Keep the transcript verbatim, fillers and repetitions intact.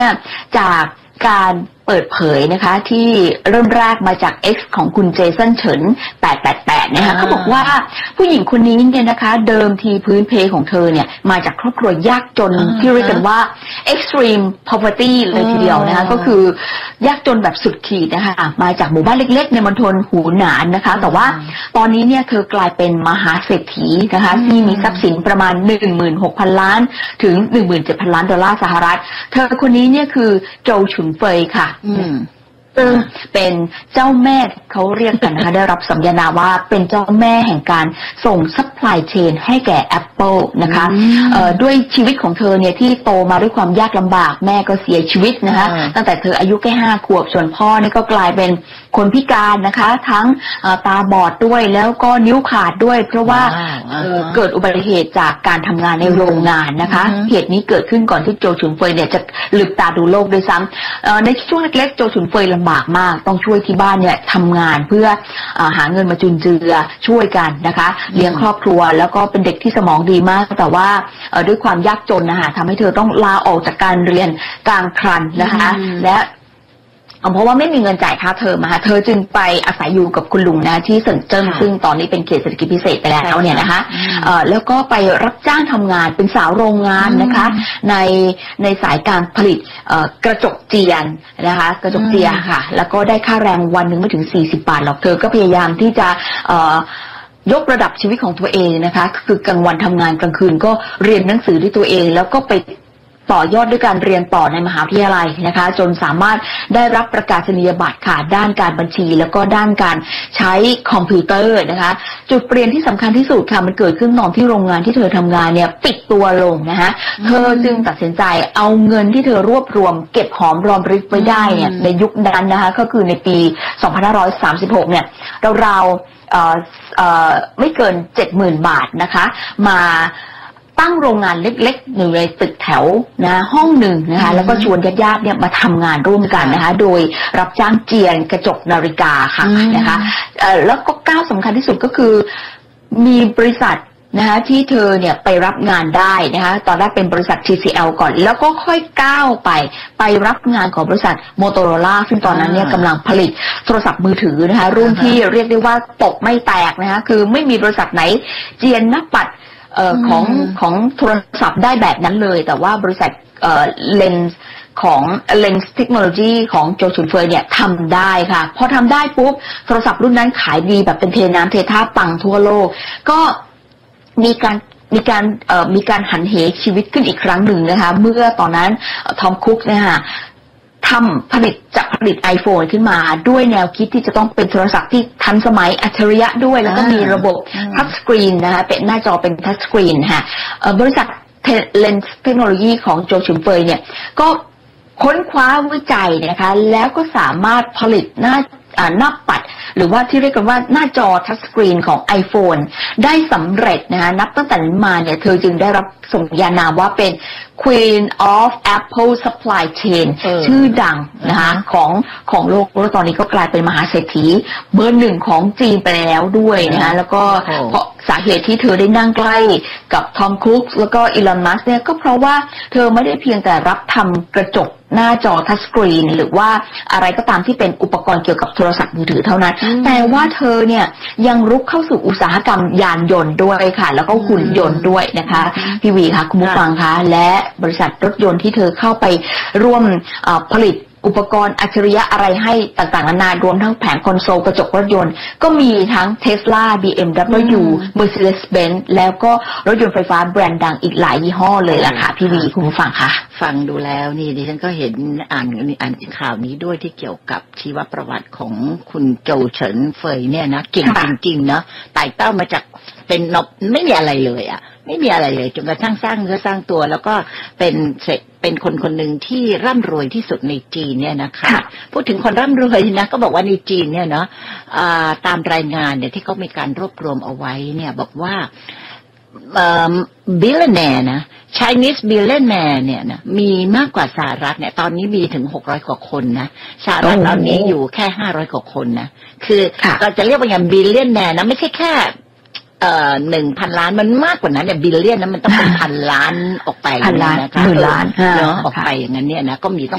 จากการเปิดเผยนะคะที่เริ่มแรกมาจาก X ของคุณเจสันเฉินแปดแปดแปดนะคะเขาบอกว่าผู้หญิงคนนี้เนี่ยนะคะเดิมทีพื้นเพของเธอเนี่ยมาจากครอบครัวยากจนที่เรียกกันว่า extreme poverty เลยทีเดียวนะคะก็คือยากจนแบบสุดขีดนะคะมาจากหมู่บ้านเล็กๆในมณฑลหูหนานนะคะแต่ว่าตอนนี้เนี่ยเธอกลายเป็นมหาเศรษฐีนะคะที่มีทรัพย์สินประมาณ หนึ่งหมื่นหกพัน ล้านถึง หนึ่งหมื่นเจ็ดพัน ล้านดอลลาร์สหรัฐเธอคนนี้เนี่ยคือโจวฉุนเฟยค่ะซึ่งเป็นเจ้าแม่เขาเรียกกันนะคะได้รับสัญญาว่าเป็นเจ้าแม่แห่งการส่งซัพพลายเชนให้แก่ Apple นะคะด้วยชีวิตของเธอเนี่ยที่โตมาด้วยความยากลำบากแม่ก็เสียชีวิตนะคะตั้งแต่เธออายุแค่ห้าขวบส่วนพ่อนี่ก็กลายเป็นคนพิการนะคะทั้งตาบอดด้วยแล้วก็นิ้วขาดด้วยเพราะว่าเกิดอุบัติเหตุจากการทำงานในโรงงานนะคะเหตุนี้เกิดขึ้นก่อนที่โจวฉุนเฟยเนี่ยจะลืมตาดูโลกด้วยซ้ำในช่วงเล็กๆโจวฉุนเฟยลำบากมากต้องช่วยที่บ้านเนี่ยทำงานเพื่อหาเงินมาจุนเจือช่วยกันนะคะเลี้ยงครอบครัวแล้วก็เป็นเด็กที่สมองดีมากแต่ว่าด้วยความยากจนนะคะทำให้เธอต้องลาออกจากการเรียนกลางคันนะคะและเพราะว่าไม่มีเงินจ่ายค่าเทอมนะคะเธอจึงไปอาศัยอยู่กับคุณลุงนะที่เซินเจิ้นซึ่งตอนนี้เป็นเขตเศรษฐกิจพิเศษไปแล้วเนี่ยนะคะแล้วก็ไปรับจ้างทำงานเป็นสาวโรงงานนะคะในในสายการผลิตกระจกเจียนนะคะกระจกเจียนค่ะแล้วก็ได้ค่าแรงวันหนึ่งไม่ถึงสี่สิบบาทหรอกเธอก็พยายามที่จะยกระดับชีวิตของตัวเองนะคะคือกลางวันทำงานกลางคืนก็เรียนหนังสือด้วยตัวเองแล้วก็ไปต่อยอดด้วยการเรียนต่อในมหาวิทยาลัยนะคะจนสามารถได้รับประกาศนียบัตรค่ะด้านการบัญชีแล้วก็ด้านการใช้คอมพิวเตอร์นะคะจุดเปลี่ยนที่สำคัญที่สุดค่ะมันเกิดขึ้นตอนที่โรงงานที่เธอทำงานเนี่ยปิดตัวลงนะคะเธอจึงตัดสินใจเอาเงินที่เธอรวบรวมเก็บหอมรอมริบไว้ได้เนี่ยในยุคนั้นนะคะก็คือในปีสองพันห้าร้อยสามสิบหกเนี่ยราวๆไม่เกิน เจ็ดหมื่น บาทนะคะมาตั้งโรงงานเล็กๆอยู่ในตึกแถวนะห้องหนึ่งนะคะแล้วก็ชวนญาติๆเนี่ยมาทำงานร่วมกันนะคะโดยรับจ้างเจียนกระจกนาฬิกาค่ะนะคะแล้วก็ก้าวสำคัญที่สุดก็คือมีบริษัทนะคะที่เธอเนี่ยไปรับงานได้นะคะตอนแรกเป็นบริษัท ที ซี แอล ก่อนแล้วก็ค่อยก้าวไปไปรับงานของบริษัท Motorola ซึ่งตอนนั้นเนี่ยกำลังผลิตโทรศัพท์มือถือนะคะรุ่นที่เรียกได้ว่าตกไม่แตกนะคะคือไม่มีบริษัทไหนเจียนหน้าปัดเอ่อของของโทรศัพท์ได้แบบนั้นเลยแต่ว่าบริษัทเอ่อเลนส์ของเลนส์เทคโนโลยีของโจวฉุนเฟยเนี่ยทำได้ค่ะพอทำได้ปุ๊บโทรศัพท์รุ่นนั้นขายดีแบบเป็นเทน้ำเทท่าปังทั่วโลกก็มีการมีการเอ่อมีการหันเหชีวิตขึ้นอีกครั้งหนึ่งนะคะเมื่อตอนนั้นทอมคุกนะคะทำผลิตจะผลิต iPhone ขึ้นมาด้วยแนวคิดที่จะต้องเป็นโทรศัพท์ที่ทันสมัยอัจฉริยะด้วยแล้วก็มีระบบทัชสกรีนนะคะเป็นหน้าจอเป็นทัชสกรีนค่ะบริษัทเลนส์เทคโนโลยีของโจวฉุนเฟยเนี่ยก็ค้นคว้าวิจัยนะคะแล้วก็สามารถผลิตหน้าหน้าปัดหรือว่าที่เรียกกันว่าหน้าจอทัชสกรีนของ iPhone ได้สำเร็จนะคะนับตั้งแต่นั้นมาเนี่ยเธอจึงได้รับสมญานามว่าเป็น Queen of Apple Supply Chain ชื่อดังนะคะของของโลกแล้วตอนนี้ก็กลายเป็นมหาเศรษฐีเบอร์หนึ่งของจีนไปแล้วด้วยนะคะแล้วก็เพราะสาเหตุที่เธอได้นั่งใกล้กับทอมครูซแล้วก็อีลอนมัสก์เนี่ยก็เพราะว่าเธอไม่ได้เพียงแต่รับทำกระจกหน้าจอทัชสกรีนหรือว่าอะไรก็ตามที่เป็นอุปกรณ์เกี่ยวกับโทรศัพท์มือถือเท่านั้นแต่ว่าเธอเนี่ยยังรุกเข้าสู่อุตสาหกรรมยานยนต์ด้วยค่ะแล้วก็หุ่นยนต์ด้วยนะคะพี่วีค่ะคุณผู้ฟังคะและบริษัทรถยนต์ที่เธอเข้าไปร่วมผลิตอุปกรณ์อัจฉริยะอะไรให้ต่างๆนานารวมทั้งแผงคอนโซลกระจกรถยนต์ก็มีทั้ง Tesla บี เอ็ม ดับเบิลยู Mercedes-Benz แล้วก็รถยนต์ไฟฟ้าแบรนด์ดังอีกหลายยี่ห้อเลยล่ะค่ะพี่วีคุณผู้ฟังค่ะฟังดูแล้วนี่ดิฉันก็เห็นอ่านอ่านข่าวนี้ด้วยที่เกี่ยวกับชีวประวัติของคุณโจวเฉินเฟยเนี่ยนะเก่งจริงๆเนาะไต่เต้ามาจากเป็นนบไม่มีอะไรเลยอ่ะไม่มีอะไรเลยจนกระทั่งสร้างเนื้อสร้างตัวแล้วก็เป็นเสร็จเป็นคนคนหนึ่งที่ร่ำรวยที่สุดในจีนเนี่ยนะคะพูดถึงคนร่ำรวยนะก็บอกว่าในจีนเนี่ยเนาะตามรายงานเนี่ยที่เขามีการรวบรวมเอาไว้เนี่ยบอกว่าบิลเลนแนร์นะ Chinese billionaire เนี่ยนะมีมากกว่าสหรัฐเนี่ยตอนนี้มีถึงหกร้อยกว่าคนนะสหรัฐตอนนี้อยู่แค่ห้าร้อยกว่าคนนะคือเราจะเรียกว่าอย่างบิลเลนแนร์นะไม่ใช่แค่เอ่อหนึ่งพันล้านมันมากกว่านั้นเนี่ยบิลเลียนนั้นมันต้องเป็นพันล้านออกไปพันล้านนะคะหมื่นล้านเนาะออกไปอย่างนั้นเนี่ยนะก็มีต้อง